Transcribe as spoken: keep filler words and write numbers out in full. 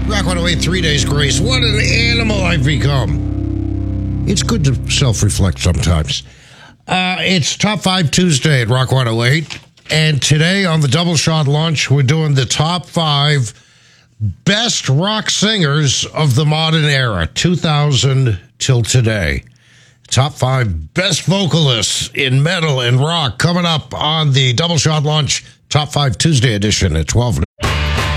Rock one oh eight, Three Days Grace. What an animal I've become. It's good to self-reflect sometimes. Uh, it's Top five Tuesday at Rock one oh eight. And today on the Double Shot Lunch, we're doing the top five best rock singers of the modern era, two thousand till today. Top five best vocalists in metal and rock coming up on the Double Shot Lunch Top five Tuesday edition at twelve.